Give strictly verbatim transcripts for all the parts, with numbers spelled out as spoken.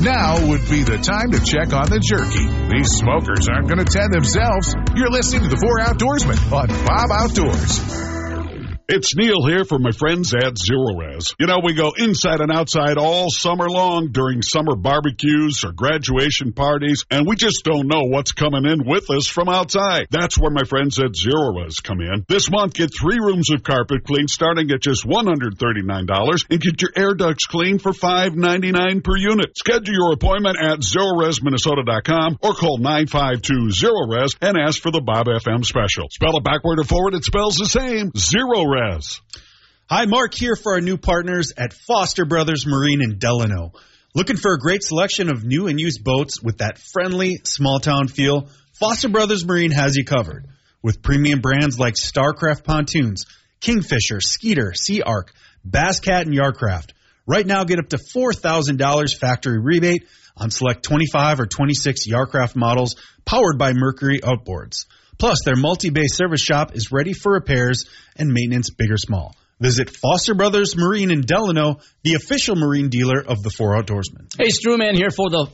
Now would be the time to check on the jerky. These smokers aren't going to tend themselves. You're listening to the Four Outdoorsmen on Bob Outdoors. It's Neil here for my friends at Zero Res. You know, we go inside and outside all summer long during summer barbecues or graduation parties, and we just don't know what's coming in with us from outside. That's where my friends at Zero Res come in. This month, get three rooms of carpet cleaned starting at just one hundred thirty-nine dollars and get your air ducts cleaned for five ninety-nine per unit. Schedule your appointment at zero res minnesota dot com or call nine five two zero res and ask for the Bob F M special. Spell it backward or forward, it spells the same. Zero Res. Hi, Mark here for our new partners at Foster Brothers Marine in Delano. Looking for a great selection of new and used boats with that friendly, small-town feel? Foster Brothers Marine has you covered. With premium brands like Starcraft Pontoons, Kingfisher, Skeeter, Sea Arc, Bass Cat, and Yardcraft. Right now, get up to four thousand dollars factory rebate on select twenty-five or twenty-six Yardcraft models powered by Mercury Outboards. Plus, their multi-bay service shop is ready for repairs and maintenance, big or small. Visit Foster Brothers Marine in Delano, the official marine dealer of the Four Outdoorsmen. Hey, Strewman here for the,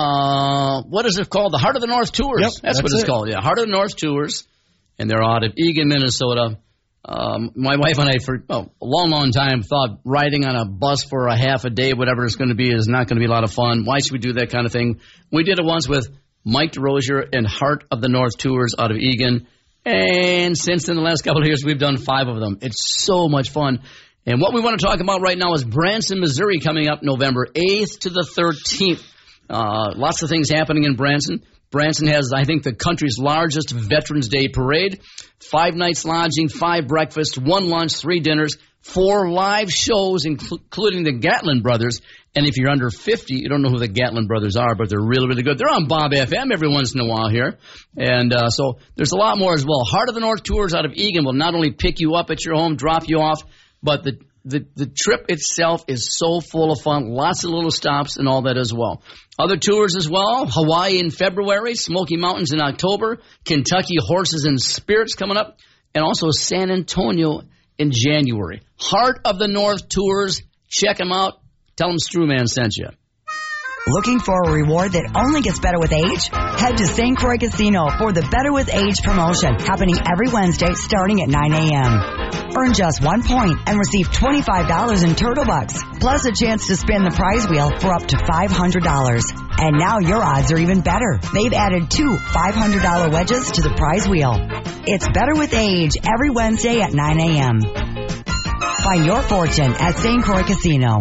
uh, what is it called? The Heart of the North Tours. Yep, that's, that's what it's it. called, yeah. Heart of the North Tours, and they're out of Eagan, Minnesota. Um, my wife and I, for oh, a long, long time, thought riding on a bus for a half a day, whatever it's going to be, is not going to be a lot of fun. Why should we do that kind of thing? We did it once with Mike DeRosier and Heart of the North Tours out of Eagan. And since in the last couple of years, we've done five of them. It's so much fun. And what we want to talk about right now is Branson, Missouri, coming up November eighth to the thirteenth. Uh, lots of things happening in Branson. Branson has, I think, the country's largest Veterans Day parade. Five nights lodging, five breakfasts, one lunch, three dinners, four live shows, inclu- including the Gatlin Brothers. And if you're under fifty, you don't know who the Gatlin Brothers are, but they're really, really good. They're on Bob F M every once in a while here. And uh, so there's a lot more as well. Heart of the North Tours out of Eagan will not only pick you up at your home, drop you off, but the, the, the trip itself is so full of fun. Lots of little stops and all that as well. Other tours as well. Hawaii in February, Smoky Mountains in October, Kentucky Horses and Spirits coming up, and also San Antonio in January. Heart of the North Tours. Check them out. Tell them Strewman sent you. Looking for a reward that only gets better with age? Head to Saint Croix Casino for the Better with Age promotion, happening every Wednesday starting at nine a.m. Earn just one point and receive twenty-five dollars in Turtle Bucks, plus a chance to spin the prize wheel for up to five hundred dollars. And now your odds are even better. They've added two five hundred dollars wedges to the prize wheel. It's Better with Age every Wednesday at nine a.m. Find your fortune at Saint Croix Casino.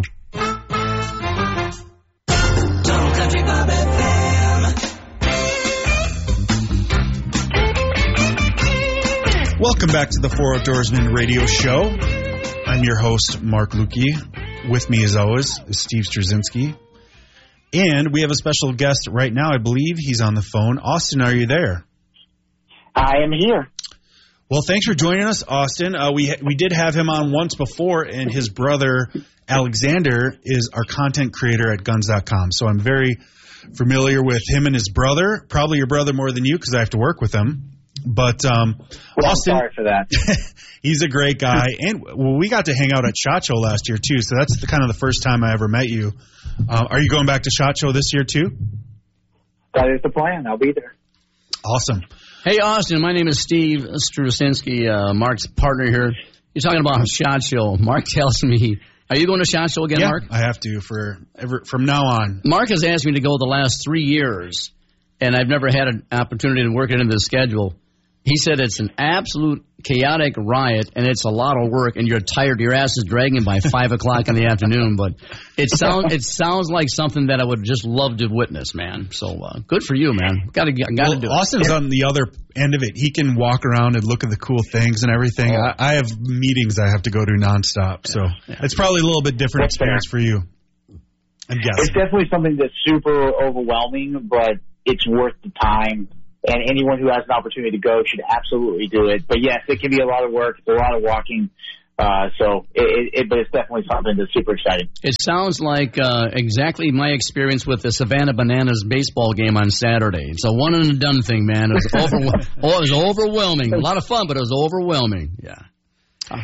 Welcome back to the Four Outdoorsmen radio show. I'm your host, Mark Lukey. With me, as always, is Steve Straczynski. And we have a special guest right now. I believe he's on the phone. Austin, are you there? I am here. Well, thanks for joining us, Austin. Uh, we we did have him on once before, and his brother, Alexander, is our content creator at guns dot com. So I'm very familiar with him and his brother. Probably your brother more than you because I have to work with him. But um, well, Austin, I'm sorry for that. He's a great guy, and well, we got to hang out at SHOT Show last year too. So that's the, kind of the first time I ever met you. Uh, are you going back to SHOT Show this year too? That is the plan. I'll be there. Awesome. Hey, Austin, my name is Steve Straczynski, uh, Mark's partner here. You're talking about a SHOT Show. Mark tells me, are you going to SHOT Show again, yeah, Mark? I have to for ever, from now on. Mark has asked me to go the last three years, and I've never had an opportunity to work it into the schedule. He said it's an absolute chaotic riot, and it's a lot of work, and you're tired. Your ass is dragging by five o'clock in the afternoon. But it sounds it sounds like something that I would just love to witness, man. So uh, good for you, man. Got to got to well, do it. Austin's on the other end of it. He can walk around and look at the cool things and everything. Oh. I, I have meetings I have to go to nonstop, so yeah. It's probably a little bit different That's experience fair. for you. I'm guessing. It's definitely something that's super overwhelming, but it's worth the time. And anyone who has an opportunity to go should absolutely do it. But yes, it can be a lot of work. It's a lot of walking. Uh, so, it, it, but it's definitely something that's super exciting. It sounds like uh, exactly my experience with the Savannah Bananas baseball game on Saturday. It's a one and done thing, man. It was, over- oh, it was overwhelming. A lot of fun, but it was overwhelming. Yeah.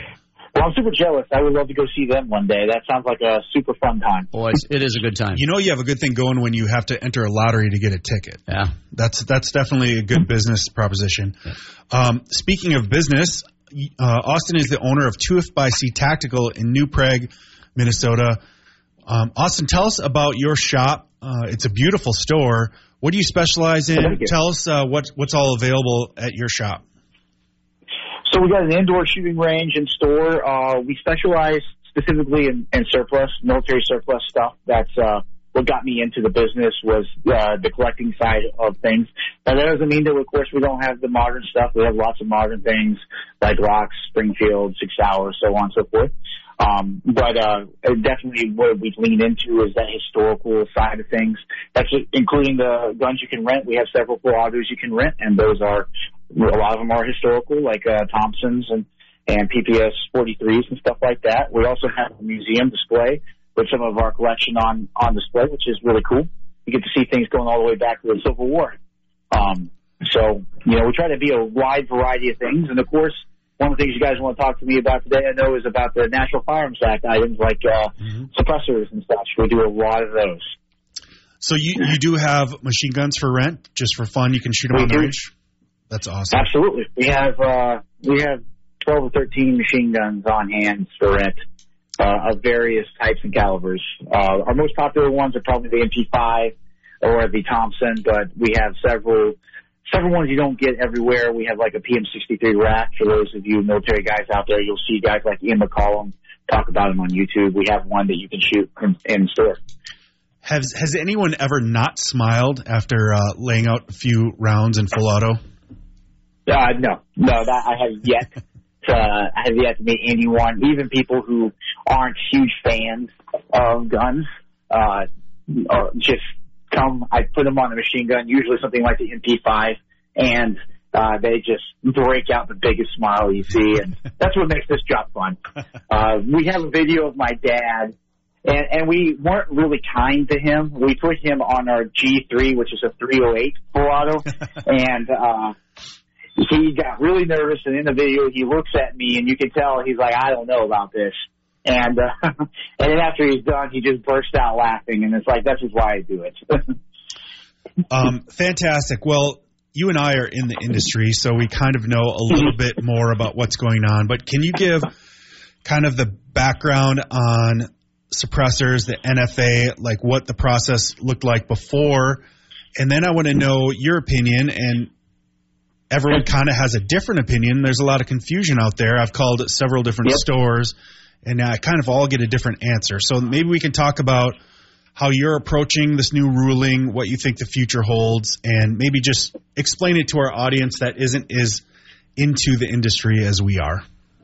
Well, I'm super jealous. I would love to go see them one day. That sounds like a super fun time. Boy, it is a good time. You know you have a good thing going when you have to enter a lottery to get a ticket. Yeah. That's that's definitely a good business proposition. Yeah. Um, speaking of business, uh, Austin is the owner of two F by C Tactical in New Prague, Minnesota. Um, Austin, tell us about your shop. Uh, it's a beautiful store. What do you specialize in? Thank you. Tell us uh, what, what's all available at your shop. So we got an indoor shooting range and store. Uh, we specialize specifically in, in surplus, military surplus stuff. That's uh, what got me into the business was uh, the collecting side of things. Now, that doesn't mean that, of course, we don't have the modern stuff. We have lots of modern things like Locks, Springfield, Six Hour, so on and so forth. Um, but uh, definitely what we lean into is that historical side of things. That's including the guns you can rent. We have several full autos you can rent, and those are a lot of them are historical, like uh, Thompsons and and P P S forty-threes and stuff like that. We also have a museum display with some of our collection on on display, which is really cool. You get to see things going all the way back to the Civil War. Um, so you know, we try to be a wide variety of things, and of course, one of the things you guys want to talk to me about today, I know, is about the National Firearms Act items like uh, mm-hmm. suppressors and such. We do a lot of those. So you, you do have machine guns for rent, just for fun? You can shoot them we on do. the range? That's awesome. Absolutely. We have uh, we have twelve or thirteen machine guns on hand for rent uh, of various types and calibers. Uh, our most popular ones are probably the M P five or the Thompson, but we have several Several ones you don't get everywhere. We have like a P M sixty-three rack. For those of you military guys out there, you'll see guys like Ian McCollum talk about them on YouTube. We have one that you can shoot in, in store. Has has anyone ever not smiled after uh, laying out a few rounds in full auto? Uh, no, no, that I have yet to, I have yet to meet anyone, even people who aren't huge fans of guns, uh, or just come, I put them on a machine gun, usually something like the M P five, and uh, they just break out the biggest smile you see, and that's what makes this job fun. Uh, we have a video of my dad, and, and we weren't really kind to him. We put him on our G three, which is a three oh eight full auto, and uh, he got really nervous, and in the video he looks at me, and you can tell he's like, I don't know about this. And uh, and then after he's done, he just burst out laughing, and it's like, that's just why I do it. um, fantastic. Well, you and I are in the industry, so we kind of know a little bit more about what's going on. But can you give kind of the background on suppressors, the N F A, like what the process looked like before? And then I want to know your opinion, and everyone kind of has a different opinion. There's a lot of confusion out there. I've called several different yep. stores, and I kind of all get a different answer. So maybe we can talk about how you're approaching this new ruling, what you think the future holds, and maybe just explain it to our audience that isn't as into the industry as we are.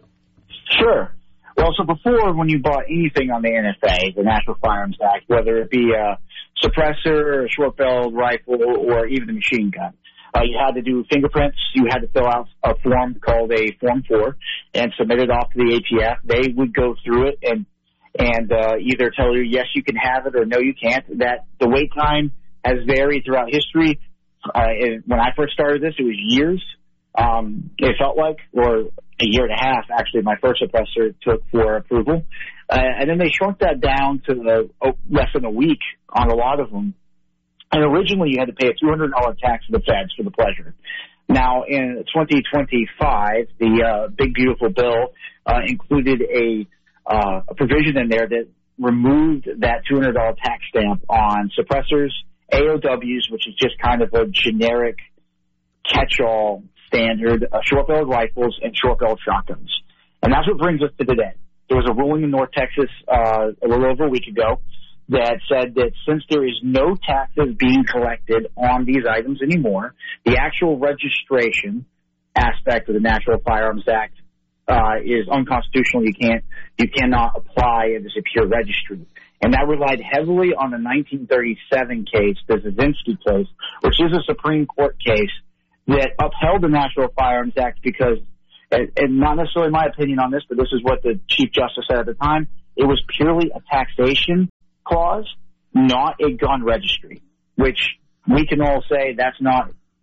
Sure. Well, so before, when you bought anything on the N F A, the National Firearms Act, whether it be a suppressor, a short-barreled rifle, or even a machine gun, Uh, you had to do fingerprints. You had to fill out a form called a Form four and submit it off to the A T F. They would go through it and and uh, either tell you, yes, you can have it, or no, you can't. That the wait time has varied throughout history. Uh, it, when I first started this, it was years. Um, it felt like, or a year and a half, actually, my first suppressor took for approval. Uh, and then they shrunk that down to the, oh, less than a week on a lot of them. And originally, you had to pay a two hundred dollars tax to the feds for the pleasure. Now, in twenty twenty-five, the uh, big, beautiful bill uh, included a, uh, a provision in there that removed that two hundred dollars tax stamp on suppressors, A O Ws, which is just kind of a generic catch-all standard, uh, short-barreled rifles and short-barreled shotguns. And that's what brings us to today. There was a ruling in North Texas uh, a little over a week ago that said that since there is no taxes being collected on these items anymore, the actual registration aspect of the National Firearms Act uh, is unconstitutional. You can't, you cannot apply it as a pure registry. And that relied heavily on the nineteen thirty-seven case, the Zazinski case, which is a Supreme Court case that upheld the National Firearms Act because, and not necessarily my opinion on this, but this is what the Chief Justice said at the time, it was purely a taxation clause, not a gun registry, which we can all say that's not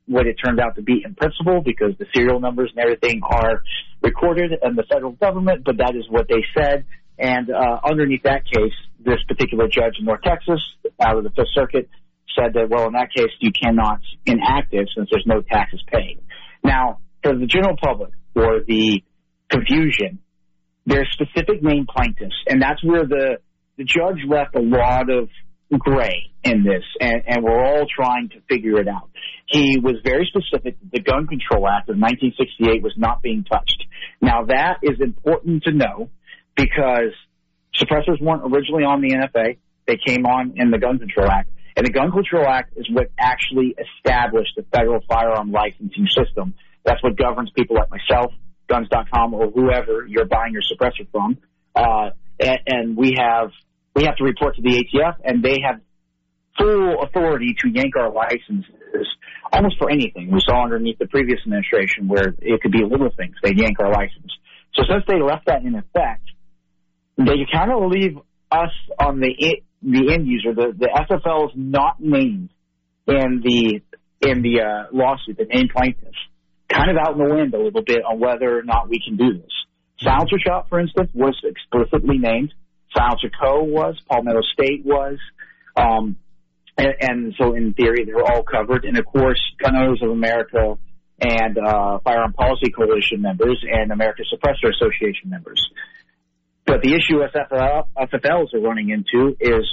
what it turned out to be in principle because the serial numbers and everything are recorded in the federal government, but that is what they said. And uh, underneath that case, this particular judge in North Texas out of the Fifth Circuit said that, well, in that case, you cannot enact it since there's no taxes paid. Now, for the general public or the confusion, there's specific named plaintiffs, and that's where the, the judge left a lot of gray in this, and, and we're all trying to figure it out. He was very specific that the Gun Control Act of nineteen sixty-eight was not being touched. Now, that is important to know because suppressors weren't originally on the N F A. They came on in the Gun Control Act. And the Gun Control Act is what actually established the federal firearm licensing system. That's what governs people like myself, guns dot com, or whoever you're buying your suppressor from. Uh, and, and we have we have to report to the A T F, and they have full authority to yank our licenses almost for anything. We saw underneath the previous administration where it could be little things. They yank our license. So since they left that in effect, they kind of leave us on the the end user. The, the S F L is not named in the in the uh, lawsuit, the named plaintiffs, kind of out in the wind a little bit on whether or not we can do this. Silencer Shop, for instance, was explicitly named. Silencer Co. was. Palmetto State was. Um, and, and so in theory, they're all covered. And, of course, Gun Owners of America and uh, Firearm Policy Coalition members and American Suppressor Association members. But the issue S F Ls are running into is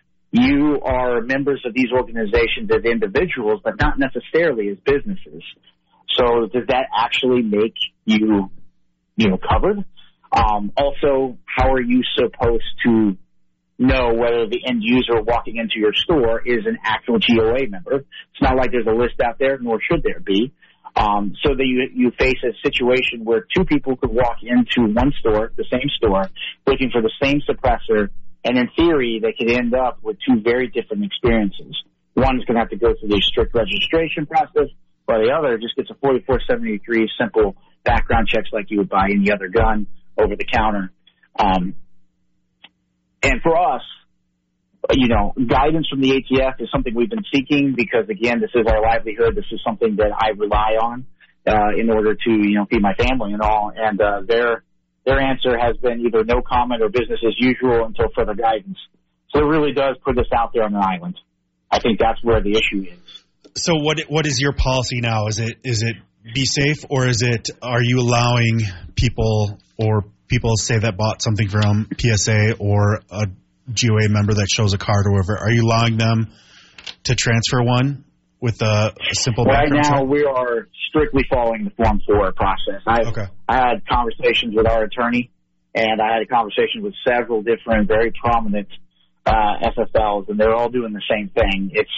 you are members of these organizations as individuals, but not necessarily as businesses. So does that actually make you, you know, covered? Um, also, how are you supposed to know whether the end user walking into your store is an actual G O A member? It's not like there's a list out there, nor should there be. Um, so that you, you face a situation where two people could walk into one store, the same store, looking for the same suppressor, and in theory, they could end up with two very different experiences. One's going to have to go through the strict registration process, while the other just gets a forty-four seventy-three simple background checks like you would buy any other gun over the counter. Um, and for us, you know, guidance from the A T F is something we've been seeking because, again, this is our livelihood. This is something that I rely on uh, in order to, you know, feed my family and all. And uh, their their answer has been either no comment or business as usual until further guidance. So it really does put us out there on an island. I think that's where the issue is. So what what is your policy now? Is it is it be safe, or is it are you allowing people or people say that bought something from P S A or a G O A member that shows a card or whatever, are you allowing them to transfer one with a, a simple right background check? Right now, we are strictly following the Form four process. I okay. I had conversations with our attorney, and I had a conversation with several different, very prominent uh, S F Ls, and they're all doing the same thing. It's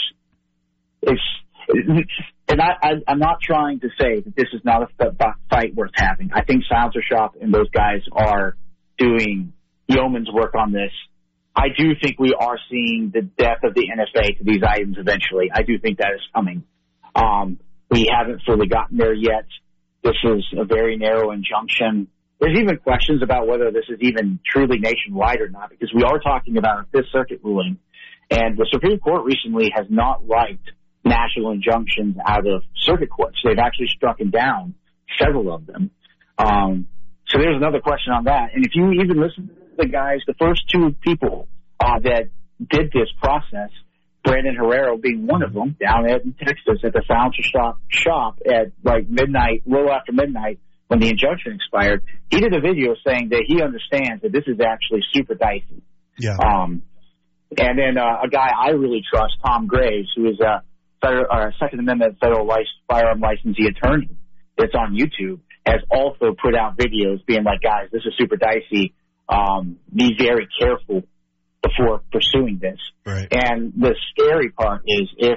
it's, it's and I, I, I'm not trying to say that this is not a fight worth having. I think Silencer Shop and those guys are doing yeoman's work on this. I do think we are seeing the death of the N F A to these items eventually. I do think that is coming. Um, we haven't fully gotten there yet. This is a very narrow injunction. There's even questions about whether this is even truly nationwide or not, because we are talking about a Fifth Circuit ruling, and the Supreme Court recently has not liked national injunctions out of circuit courts. They've actually struck down several of them. Um, so there's another question on that. And if you even listen to the guys, the first two people uh, that did this process, Brandon Herrero being one of them, down in Texas at the Silencer Shop shop at like midnight, a little after midnight when the injunction expired, he did a video saying that he understands that this is actually super dicey. Yeah. Um, and then uh, a guy I really trust, Tom Graves, who is a federal, uh, Second Amendment federal lic- firearm licensee attorney that's on YouTube, has also put out videos being like, guys, this is super dicey. Um, be very careful before pursuing this. Right. And the scary part is if,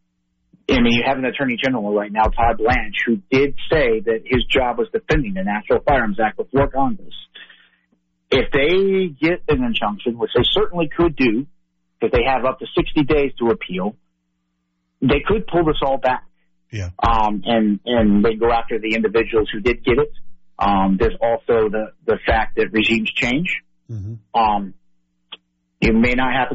I mean, you have an attorney general right now, Todd Blanche, who did say that his job was defending the Natural Firearms Act before Congress. If they get an injunction, which they certainly could do, because they have up to sixty days to appeal, they could pull this all back. Yeah. Um, and, and they go after the individuals who did get it. Um, there's also the, the fact that regimes change. Mm-hmm. Um, you may not have to